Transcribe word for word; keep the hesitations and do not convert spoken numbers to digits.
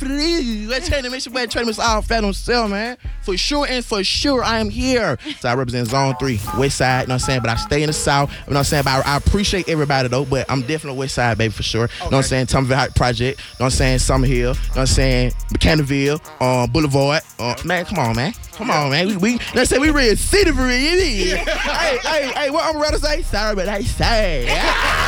definitely. Let's turn the mission back. Turn this all fat on sale, man. For sure and for sure, I am here. So I represent Zone three, West Side, you know what I'm saying? But I stay in the South, you know what I'm saying? But I, I appreciate everybody, though, but I'm definitely West Side, baby, for sure. Okay. You know what I'm saying? Tomville Heights Project, you know what I'm saying? Summer Hill, you know what I'm saying? McKennaville, uh, Boulevard. Uh, man, come on, man. Come on, man. We, we let's say we real city for real. hey, hey, hey, what I'm ready to say? Sorry, but I say.